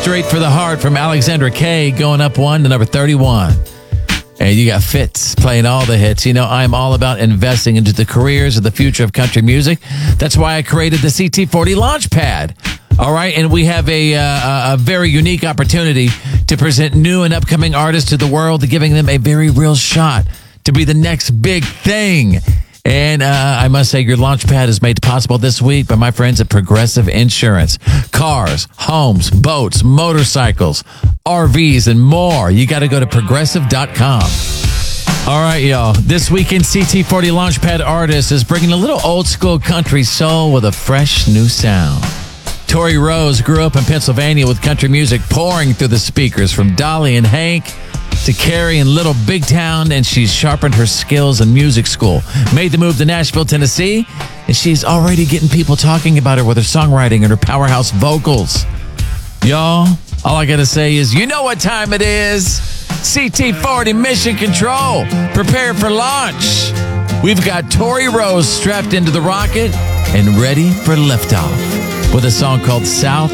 Straight for the Heart from Alexandra Kay going up one to number 31. And you got Fitz playing all the hits. You know, I'm all about investing into the careers of the future of country music. That's why I created the CT40 Launchpad. All right, and we have a very unique opportunity to present new and upcoming artists to the world, giving them a very real shot to be the next big thing. And I must say, your Launchpad is made possible this week by my friends at Progressive Insurance. Cars, homes, boats, motorcycles, RVs, and more. You got to go to Progressive.com. All right, y'all. This weekend, CT40 Launchpad Artist is bringing a little old school country soul with a fresh new sound. Tori Rose grew up in Pennsylvania with country music pouring through the speakers from Dolly and Hank to Carrie in Little Big Town, and she's sharpened her skills in music school. Made the move to Nashville, Tennessee, and she's already getting people talking about her with her songwriting and her powerhouse vocals. Y'all, all I gotta say is, you know what time it is. CT40 Mission Control. Prepare for launch. We've got Tori Rose strapped into the rocket and ready for liftoff with a song called South